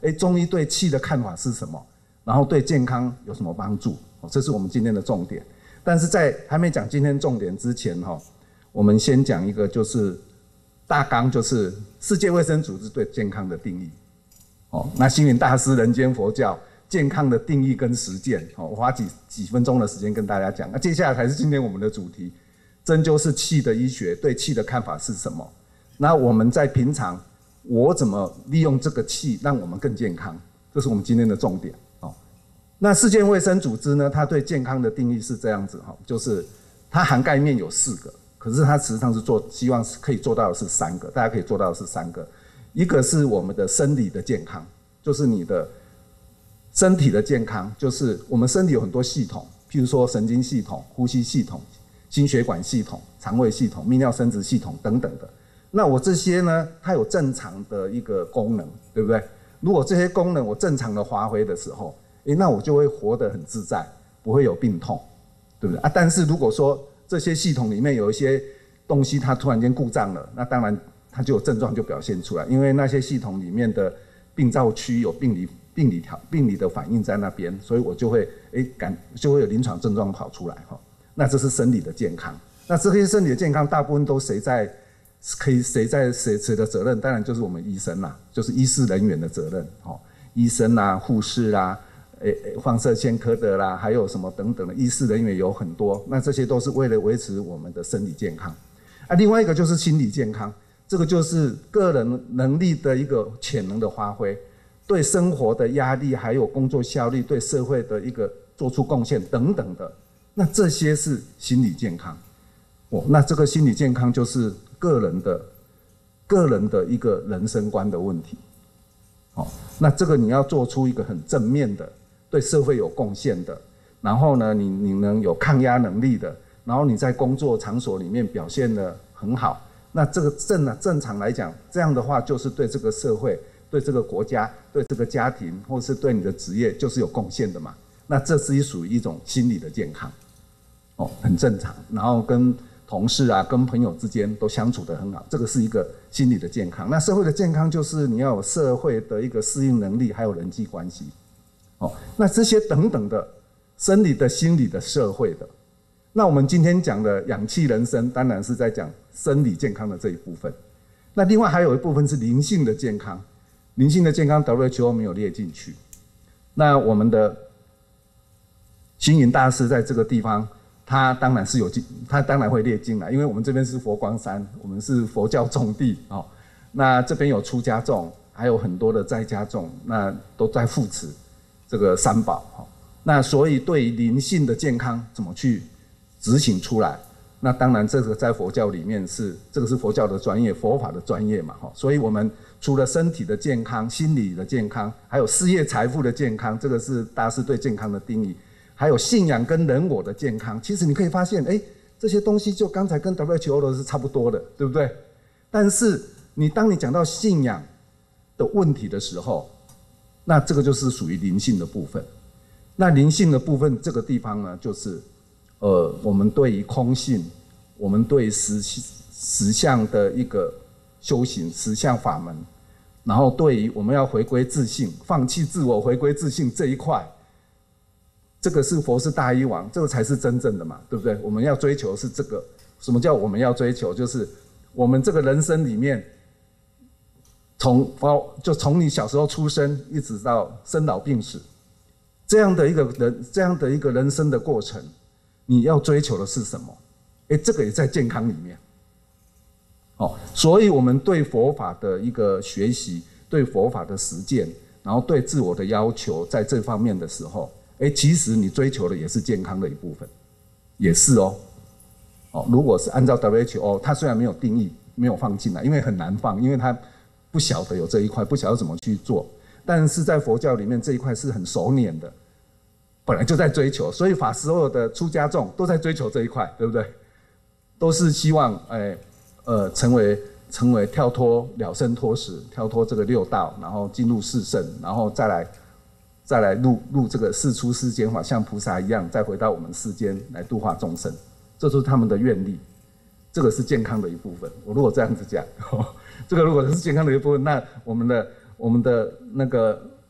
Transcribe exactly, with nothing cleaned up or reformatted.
哎，中医对气的看法是什么，然后对健康有什么帮助，这是我们今天的重点。但是在还没讲今天重点之前哈，我们先讲一个就是大纲，就是世界卫生组织对健康的定义。哦，那星云大师人间佛教健康的定义跟实践，哦，我花几几分钟的时间跟大家讲。那接下来才是今天我们的主题，针灸是气的医学，对气的看法是什么？那我们在平常我怎么利用这个气让我们更健康？这是我们今天的重点。那世界卫生组织呢，它对健康的定义是这样子哈，就是它涵盖面有四个，可是它实际上是做希望可以做到的是三个，大家可以做到的是三个。一个是我们的生理的健康，就是你的身体的健康，就是我们身体有很多系统，譬如说神经系统、呼吸系统、心血管系统、肠胃系统、泌尿生殖系统等等的。那我这些呢，它有正常的一个功能，对不对？如果这些功能我正常的发挥的时候，诶，那我就会活得很自在，不会有病痛，对不对啊？但是如果说这些系统里面有一些东西它突然间故障了，那当然它就有症状就表现出来，因为那些系统里面的病灶区有病理病理条病理的反应在那边，所以我就会诶感就会有临床症状跑出来哈。那这是生理的健康。那这些生理的健康大部分都谁在可以谁在谁谁的责任？当然就是我们医生啦，就是医事人员的责任哈，医生啦、护士啦。诶，放射线科的啦，还有什么等等的医事人员有很多，那这些都是为了维持我们的身体健康。啊，另外一个就是心理健康，这个就是个人能力的一个潜能的发挥，对生活的压力，还有工作效率，对社会的一个做出贡献等等的，那这些是心理健康。哦，那这个心理健康就是个人的个人的一个人生观的问题。哦，那这个你要做出一个很正面的。对社会有贡献的，然后呢，你你能有抗压能力的，然后你在工作场所里面表现得很好，那这个正啊正常来讲，这样的话就是对这个社会、对这个国家、对这个家庭，或是对你的职业，就是有贡献的嘛。那这是属于一种心理的健康，哦，很正常。然后跟同事啊、跟朋友之间都相处得很好，这个是一个心理的健康。那社会的健康就是你要有社会的一个适应能力，还有人际关系。哦，那这些等等的生理的、心理的、社会的，那我们今天讲的氧气人生，当然是在讲生理健康的这一部分。那另外还有一部分是灵性的健康，灵性的健康 W H O 没有列进去。那我们的星云大师在这个地方，他当然是有进，他当然会列进来，因为我们这边是佛光山，我们是佛教重地哦。那这边有出家众，还有很多的在家众，那都在扶持这个三宝，那所以对于灵性的健康怎么去执行出来？那当然这个在佛教里面是这个是佛教的专业，佛法的专业嘛，所以我们除了身体的健康、心理的健康，还有事业财富的健康，这个是大师对健康的定义，还有信仰跟人我的健康。其实你可以发现，哎，这些东西就刚才跟 W H O 的是差不多的，对不对？但是你当你讲到信仰的问题的时候，那这个就是属于灵性的部分。那灵性的部分这个地方呢，就是呃，我们对于空性，我们对实实相的一个修行，实相法门，然后对于我们要回归自性，放弃自我，回归自性这一块，这个是佛是大医王，这个才是真正的嘛，对不对？我们要追求是这个。什么叫我们要追求？就是我们这个人生里面。从就从你小时候出生一直到生老病死，这样的一个人这样的一个人生的过程，你要追求的是什么？哎，这个也在健康里面。哦，所以我们对佛法的一个学习，对佛法的实践，然后对自我的要求，在这方面的时候，哎，其实你追求的也是健康的一部分，也是哦。哦，如果是按照 W H O， 它虽然没有定义，没有放进来，因为很难放，因为它不晓得有这一块，不晓得怎么去做。但是在佛教里面这一块是很熟稔的，本来就在追求，所以法师所有的出家众都在追求这一块，对不对？都是希望哎呃成为成为跳脱了生脱死，跳脱这个六道，然后进入四圣，然后再来再来入入这个世出世间法，像菩萨一样，再回到我们世间来度化众生，这就是他们的愿力。这个是健康的一部分。我如果这样子讲，这个如果是健康的一部分，那我们的我们的那个